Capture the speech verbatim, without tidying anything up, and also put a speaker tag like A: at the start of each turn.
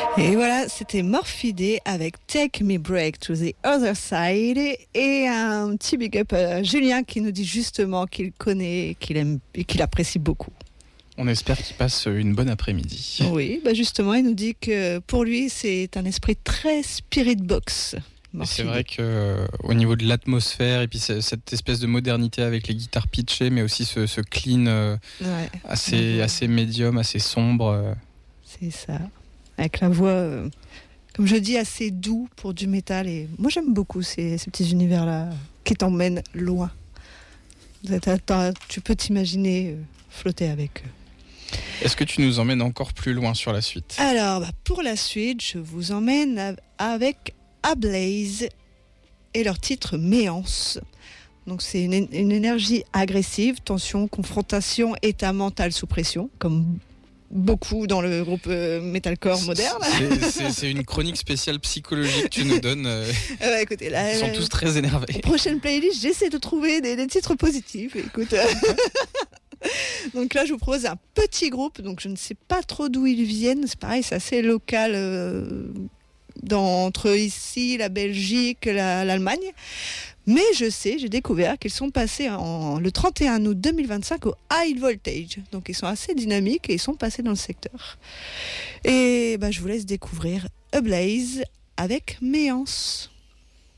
A: Et voilà, c'était Morphidé avec Take Me Break to the Other Side et un petit big up à Julien qui nous dit justement qu'il connaît, qu'il aime et qu'il apprécie beaucoup.
B: On espère qu'il passe une bonne après-midi.
A: Oui, bah justement, il nous dit que pour lui, c'est un esprit très spirit box.
B: Et c'est vrai qu'au niveau de l'atmosphère et puis cette espèce de modernité avec les guitares pitchées, mais aussi ce, ce clean euh, ouais. assez, mmh. assez médium, assez sombre. Euh.
A: C'est ça. Avec la voix, euh, comme je dis, assez doux pour du métal. Et moi, j'aime beaucoup ces, ces petits univers-là qui t'emmènent loin. Tu peux t'imaginer euh, flotter avec eux.
B: Est-ce que tu nous emmènes encore plus loin sur la suite ?
A: Alors, bah, pour la suite, je vous emmène avec Ablaze et leur titre Méance. Donc, c'est une, une énergie agressive, tension, confrontation, état mental sous pression, comme beaucoup dans le groupe euh, metalcore moderne.
B: C'est, c'est, c'est une chronique spéciale psychologique que tu nous donnes. Euh,
A: euh, écoutez, là,
B: ils sont
A: euh,
B: tous très énervés.
A: Prochaine playlist, j'essaie de trouver des, des titres positifs. Écoute, euh, donc là, je vous propose un petit groupe. Donc je ne sais pas trop d'où ils viennent. C'est pareil, c'est assez local euh, dans, entre ici, la Belgique, la, l'Allemagne. Mais je sais, j'ai découvert qu'ils sont passés en, le trente et un août deux mille vingt-cinq au High Voltage. Donc ils sont assez dynamiques et ils sont passés dans le secteur. Et bah, je vous laisse découvrir Ablaze avec Méance.